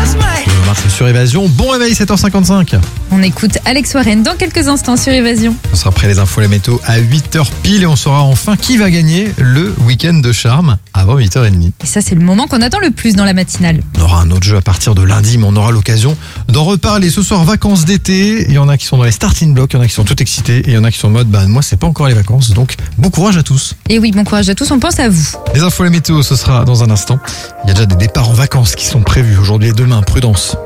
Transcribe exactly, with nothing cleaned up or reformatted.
On marche sur Évasion. Bon réveil, sept heures cinquante-cinq. On écoute Alex Warren dans quelques instants sur Évasion. On sera après les infos, la météo à huit heures pile et on saura enfin qui va gagner le week-end de charme avant huit heures trente. Et ça, c'est le moment qu'on attend le plus dans la matinale. On aura un autre jeu à partir de lundi, mais on aura l'occasion d'en reparler ce soir. Vacances d'été, il y en a qui sont dans les starting blocks, il y en a qui sont tout excités et il y en a qui sont en mode bah moi c'est pas encore les vacances, donc bon courage à tous. Et oui, bon courage à tous, on pense à vous. Les infos, la météo, ce sera dans un instant. Il y a déjà des départs en vacances qui sont prévus aujourd'hui et demain, prudence.